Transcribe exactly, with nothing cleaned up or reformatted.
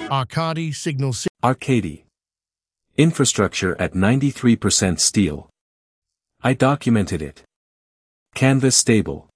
Arcadi Signal City. Arcady. Infrastructure at ninety-three percent steel. I documented it. Canvas stable.